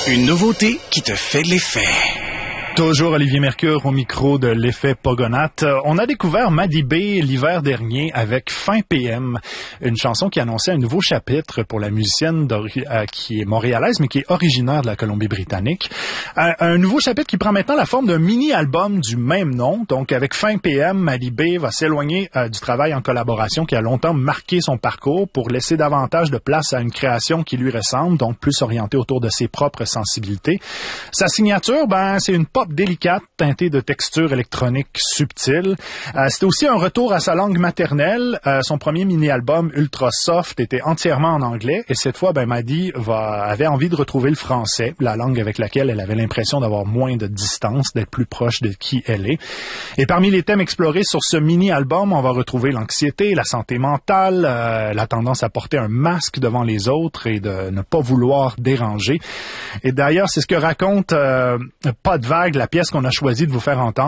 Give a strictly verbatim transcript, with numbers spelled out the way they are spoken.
Une nouveauté qui te fait de l'effet. Toujours Olivier Mercure au micro de l'effet Pogonath. On a découvert Maddie B l'hiver dernier avec Fin P M, une chanson qui annonçait un nouveau chapitre pour la musicienne euh, qui est montréalaise mais qui est originaire de la Colombie-Britannique. Un, un nouveau chapitre qui prend maintenant la forme d'un mini-album du même nom. Donc avec Fin P M, Maddie B va s'éloigner euh, du travail en collaboration qui a longtemps marqué son parcours pour laisser davantage de place à une création qui lui ressemble, donc plus orientée autour de ses propres sensibilités. Sa signature, ben c'est une pop délicate, teintée de textures électroniques subtiles. Euh, c'était aussi un retour à sa langue maternelle. Euh, son premier mini-album Ultra Soft était entièrement en anglais et cette fois, ben Maddie va, avait envie de retrouver le français, la langue avec laquelle elle avait l'impression d'avoir moins de distance, d'être plus proche de qui elle est. Et parmi les thèmes explorés sur ce mini-album, on va retrouver l'anxiété, la santé mentale, euh, la tendance à porter un masque devant les autres et de ne pas vouloir déranger. Et d'ailleurs, c'est ce que raconte euh, Pas de vague, la pièce qu'on a choisi de vous faire entendre.